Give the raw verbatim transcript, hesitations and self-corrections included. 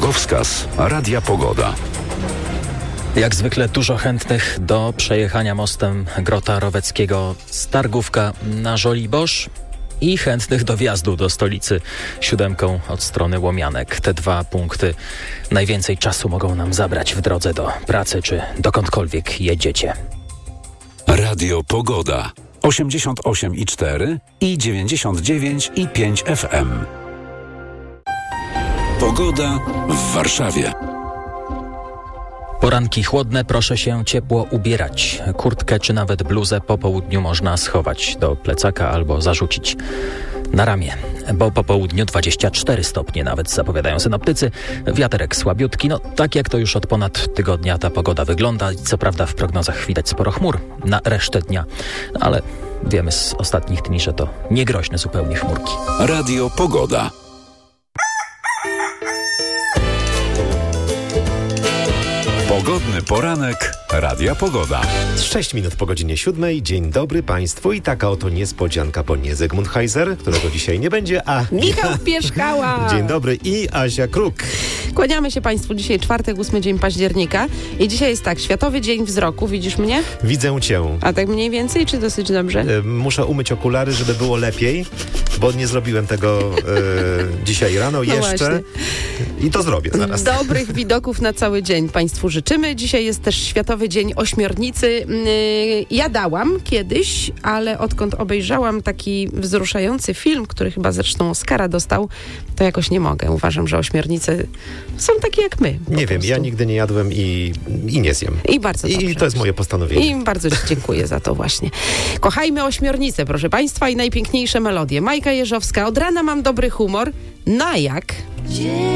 Drogowskaz Radia Pogoda. Jak zwykle dużo chętnych do przejechania mostem Grota Roweckiego z Targówka na Żoliborz i chętnych do wjazdu do stolicy siódemką od strony Łomianek. Te dwa punkty najwięcej czasu mogą nam zabrać w drodze do pracy czy dokądkolwiek jedziecie. Radio Pogoda osiemdziesiąt osiem i cztery i dziewięćdziesiąt dziewięć i pięć F M. Pogoda w Warszawie. Poranki chłodne, proszę się ciepło ubierać. Kurtkę czy nawet bluzę po południu można schować do plecaka albo zarzucić na ramię, bo po południu dwadzieścia cztery stopnie nawet zapowiadają synoptycy. Wiaterek słabiutki, no tak jak to już od ponad tygodnia ta pogoda wygląda. Co prawda w prognozach widać sporo chmur na resztę dnia, ale wiemy z ostatnich dni, że to nie groźne zupełnie chmurki. Radio Pogoda. Pogodny poranek Radia Pogoda. sześć minut po godzinie siódmej. Dzień dobry Państwu i taka oto niespodzianka, bo nie Zygmunt Heiser, którego dzisiaj nie będzie, a Michał Pierzchała. Dzień dobry i Asia Kruk. Kłaniamy się Państwu dzisiaj czwartek, ósmy dzień października i dzisiaj jest tak, Światowy Dzień Wzroku. Widzisz mnie? Widzę Cię. A tak mniej więcej, czy dosyć dobrze? E, muszę umyć okulary, żeby było lepiej, bo nie zrobiłem tego e, dzisiaj rano No jeszcze właśnie. I to zrobię zaraz. Dobrych widoków na cały dzień Państwu życzymy. Dzisiaj jest też Światowy Dzień Ośmiornicy. Yy, ja dałam kiedyś, ale odkąd obejrzałam taki wzruszający film, który chyba zresztą Oscara dostał, to jakoś nie mogę. Uważam, że ośmiornice są takie jak my. Nie wiem, prostu. ja nigdy nie jadłem i, i nie zjem. I bardzo dobrze. I to jest moje postanowienie. I bardzo Ci dziękuję za to właśnie. Kochajmy ośmiornicę, proszę Państwa, i najpiękniejsze melodie. Majka Jeżowska. Od rana mam dobry humor. No a jak?